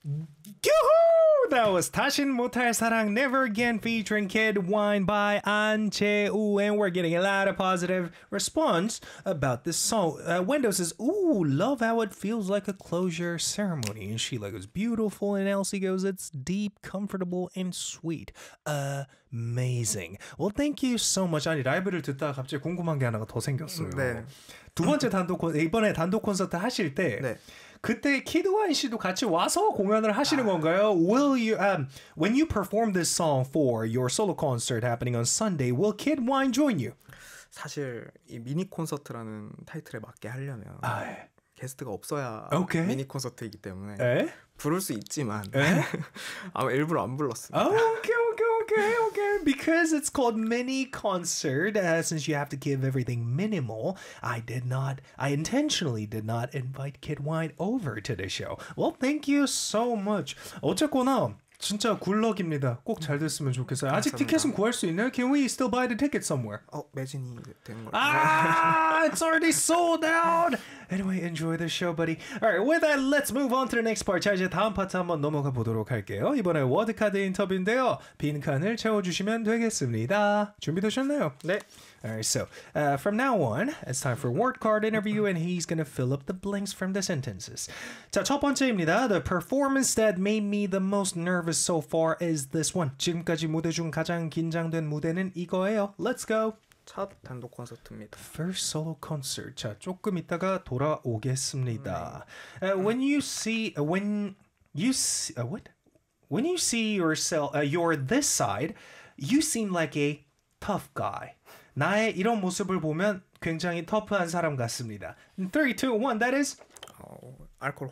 Yoo-hoo! That was 다신 못할 사랑 Never Again featuring Kid Wine by An-chae-woo, and we're getting a lot of positive response about this song. Wendo says, ooh, love how it feels like a closure ceremony. And Sheila goes, beautiful. And Elsie goes, it's deep, comfortable, and sweet. Amazing. Well, thank you so much. 아니, 라이브를 듣다가 갑자기 궁금한 게 하나가 더 생겼어요. 네. 두 번째 이번에 단독 콘서트 하실 때 네. 그때 키드와인 씨도 같이 와서 공연을 하시는 건가요? Will you when you perform this song for your solo concert happening on Sunday, will Kid Wine join you? 사실 이 미니 콘서트라는 타이틀에 맞게 하려면 게스트가 없어야 오케이. 미니 콘서트이기 때문에 에? 부를 수 있지만 아마 일부러 안 불렀습니다. Okay. Because it's called mini concert, since you have to give everything minimal, I intentionally did not invite Kid Wine over to the show. Well, thank you so much. 어쨌거나 진짜 굴럭입니다. 꼭 잘 됐으면 좋겠어요. 아직 티켓은 구할 수 있나요? Can we still buy the ticket somewhere? 매진이 된 거예요. It's already sold out. Anyway, enjoy the show, buddy. Alright, with that, let's move on to the next part. 자, 이제 다음 파트 한번 넘어가 보도록 할게요. 이번에 워드카드 인터뷰인데요. 빈 칸을 채워주시면 되겠습니다. 준비되셨나요? 네. Alright, so from now on, it's time for word card interview, and he's gonna fill up the blanks from the sentences. 자, 첫 번째입니다. The performance that made me the most nervous so far is this one. 지금까지 무대 중 가장 긴장된 무대는 이거예요. Let's go. 첫 단독 콘서트입니다. First solo concert. 자, 조금 있다가 돌아오겠습니다. When you see yourself, you're this side, you seem like a tough guy. 나의 이런 모습을 보면 굉장히 터프한 사람 같습니다. 3, 2, 1, that is 알코올